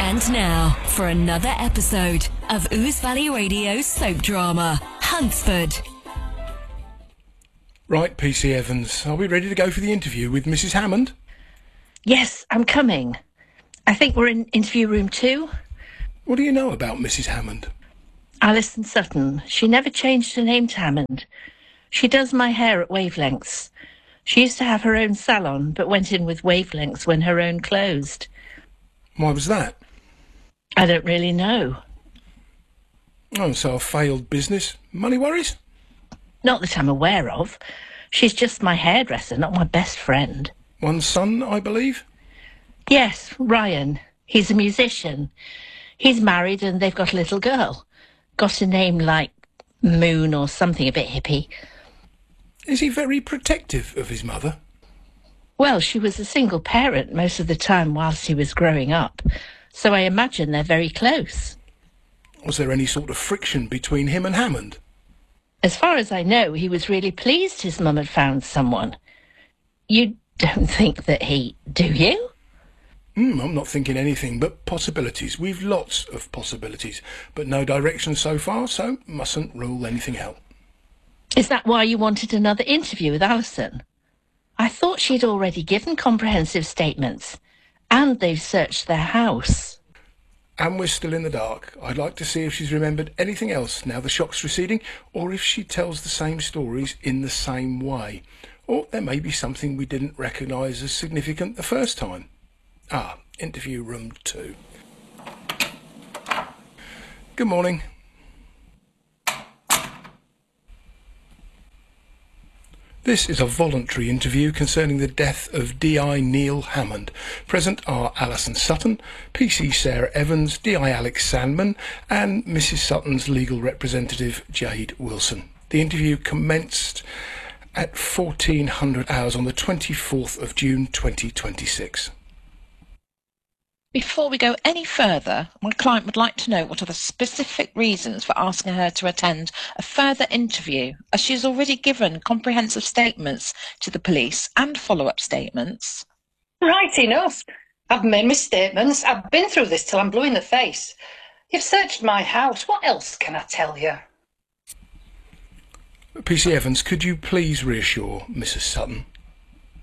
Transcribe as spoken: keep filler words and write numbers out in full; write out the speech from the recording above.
And now, for another episode of Ouse Valley Radio's soap drama, Hunsford. Right, P C Evans, are we ready to go for the interview with Missus Hammond? Yes, I'm coming. I think we're in interview room two. What do you know about Missus Hammond? Alison Sutton. She never changed her name to Hammond. She does my hair at Wavelengths. She used to have her own salon, but went in with Wavelengths when her own closed. Why was that? I don't really know. Oh, so a failed business. Money worries? Not that I'm aware of. She's just my hairdresser, not my best friend. One son, I believe? Yes, Ryan. He's a musician. He's married and they've got a little girl. Got a name like Moon or something a bit hippie. Is he very protective of his mother? Well, she was a single parent most of the time whilst he was growing up, so I imagine they're very close. Was there any sort of friction between him and Hammond? As far as I know, he was really pleased his mum had found someone. You don't think that he... do you? Mm, I'm not thinking anything but possibilities. We've lots of possibilities, but no direction so far, so mustn't rule anything out. Is that why you wanted another interview with Alison? I thought she'd already given comprehensive statements, and they've searched their house. And we're still in the dark. I'd like to see if she's remembered anything else now the shock's receding, or if she tells the same stories in the same way. Or there may be something we didn't recognise as significant the first time. Ah, interview room two. Good morning. This is a voluntary interview concerning the death of D I Neil Hammond. Present are Alison Sutton, P C Sarah Evans, D I Alex Sandman, and Missus Sutton's legal representative Jade Wilson. The interview commenced at fourteen hundred hours on the twenty-fourth of June twenty twenty-six. Before we go any further, my client would like to know what are the specific reasons for asking her to attend a further interview, as she has already given comprehensive statements to the police and follow-up statements. Right enough. I've made my statements. I've been through this till I'm blue in the face. You've searched my house. What else can I tell you? P C Evans, could you please reassure Missus Sutton?